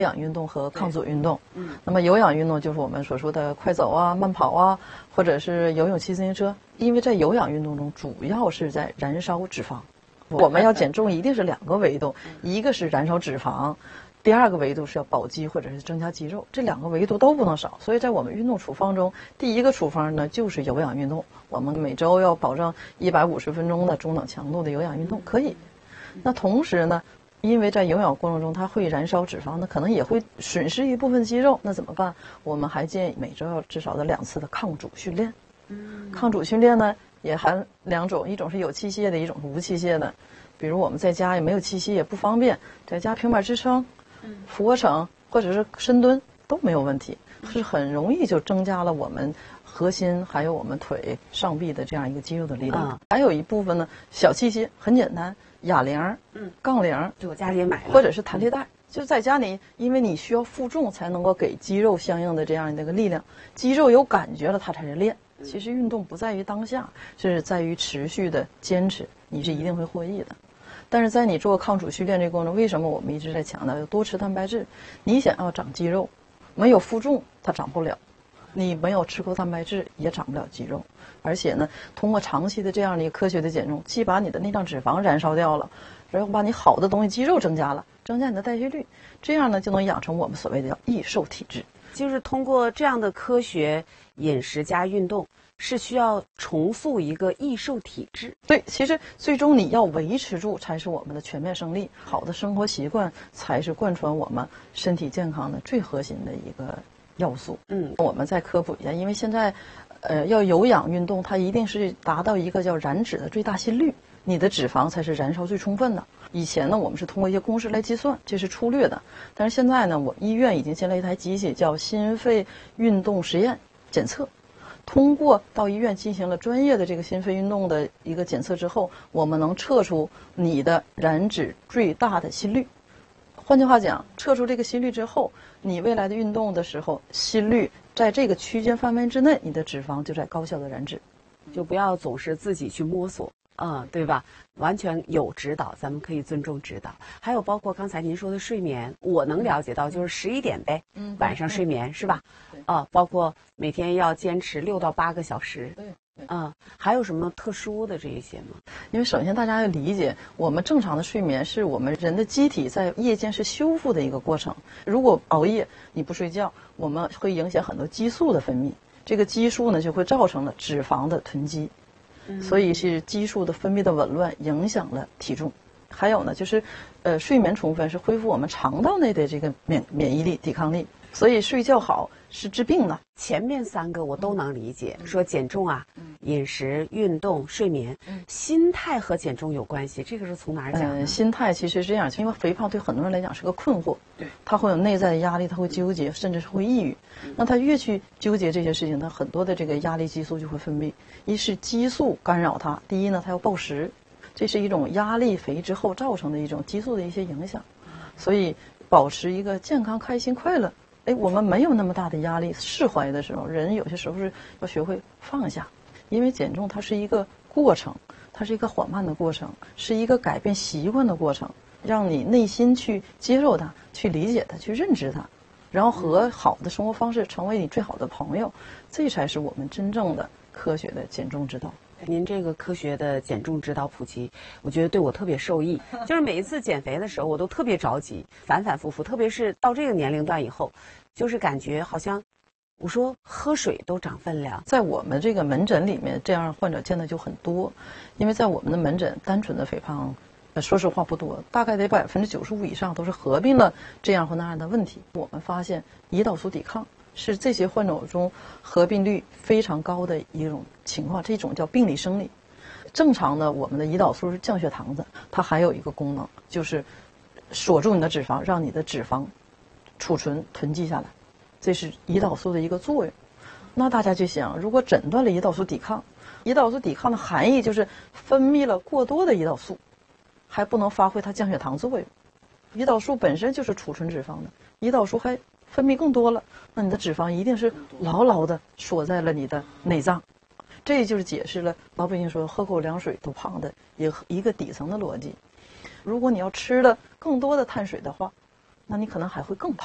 氧运动和抗阻运动。那么有氧运动就是我们所说的快走啊、慢跑啊，或者是游泳、骑自行车。因为在有氧运动中，主要是在燃烧脂肪。我们要减重，一定是2个维度，一个是燃烧脂肪，第2个维度是要保肌或者是增加肌肉，这2个维度都不能少。所以在我们运动处方中，第1个处方呢就是有氧运动，我们每周要保证150分钟的中等强度的有氧运动，可以。那同时呢，因为在有氧过程中它会燃烧脂肪，那可能也会损失一部分肌肉，那怎么办？我们还建议每周要至少的2次的抗阻训练。抗阻训练呢也含2种，一种是有器械的，一种是无器械的。比如我们在家也没有器械也不方便，在家平板支撑、俯卧撑或者是深蹲都没有问题，是很容易就增加了我们核心还有我们腿上臂的这样一个肌肉的力量。还有一部分呢小器械很简单，哑铃、杠铃， 就我家里也买了， 或者是弹力带。就在家里，因为你需要负重才能够给肌肉相应的这样的一个力量，肌肉有感觉了它才是练。其实运动不在于当下，是在于持续的坚持，你是一定会获益的。但是在你做抗阻训练这个过程中，为什么我们一直在强调要多吃蛋白质？你想要长肌肉，没有负重它长不了，你没有吃够蛋白质也长不了肌肉。而且呢，通过长期的这样的一个科学的减重，既把你的内脏脂肪燃烧掉了，然后把你好的东西肌肉增加了，增加你的代谢率，这样呢就能养成我们所谓的叫易瘦体质。 就是通过这样的科学饮食加运动，是需要重塑一个易瘦体质。 对，其实最终你要维持住才是我们的全面胜利。好的生活习惯才是贯穿我们身体健康的最核心的一个要素。我们再科普一下，因为现在要有氧运动，它一定是达到一个叫燃脂的最大心率，你的脂肪才是燃烧最充分的。以前呢，我们是通过一些公式来计算，这是粗略的。但是现在呢，我们医院已经建了一台机器，叫心肺运动实验检测。通过到医院进行了专业的这个心肺运动的一个检测之后，我们能测出你的燃脂最大的心率。换句话讲，测出这个心率之后，你未来的运动的时候，心率在这个区间范围之内，你的脂肪就在高效的燃脂。 就不要总是自己去摸索。对吧？完全有指导，咱们可以尊重指导。还有包括刚才您说的睡眠，我能了解到就是11点呗，晚上睡眠是吧？包括每天要坚持6到8个小时。还有什么特殊的这一些吗？ 因为首先大家要理解，我们正常的睡眠是我们人的机体在夜间是修复的一个过程。如果熬夜你不睡觉，我们会影响很多激素的分泌，这个激素呢就会造成了脂肪的囤积。所以是激素的分泌的紊乱影响了体重。还有呢，就是睡眠充分是恢复我们肠道内的这个免疫力、抵抗力。所以睡觉好是治病的。 前面3个我都能理解，说减重啊，饮食、运动、睡眠，心态和减重有关系，这个是从哪儿讲呢？ 心态其实是这样，因为肥胖对很多人来讲是个困惑，他会有内在的压力，他会纠结，甚至是会抑郁。那他越去纠结这些事情，他很多的这个压力激素就会分泌。一是激素干扰他，第一呢，他要暴食，这是一种压力肥之后造成的一种激素的一些影响。所以保持一个健康、开心、快乐。我们没有那么大的压力，释怀的时候，人有些时候是要学会放下，因为减重它是一个过程，它是一个缓慢的过程，是一个改变习惯的过程，让你内心去接受它，去理解它，去认知它，然后和好的生活方式成为你最好的朋友，这才是我们真正的科学的减重之道。 您这个科学的减重指导普及，我觉得对我特别受益。就是每一次减肥的时候，我都特别着急，反反复复。特别是到这个年龄段以后，就是感觉好像，我说喝水都长分量。 在我们这个门诊里面，这样患者见的就很多，因为在我们的门诊，单纯的肥胖，说实话不多，大概得95%以上都是合并了这样或那样的问题。我们发现胰岛素抵抗是这些患者中合并率非常高的一种情况，这种叫病理生理。正常的我们的胰岛素是降血糖的，它还有一个功能，就是锁住你的脂肪，让你的脂肪储存囤积下来，这是胰岛素的一个作用。那大家就想，如果诊断了胰岛素抵抗，胰岛素抵抗的含义就是分泌了过多的胰岛素，还不能发挥它降血糖作用。胰岛素本身就是储存脂肪的，胰岛素还分泌更多了，那你的脂肪一定是牢牢的锁在了你的内脏。这就是解释了老百姓说喝口凉水都胖的一个底层的逻辑。如果你要吃了更多的碳水的话，那你可能还会更胖。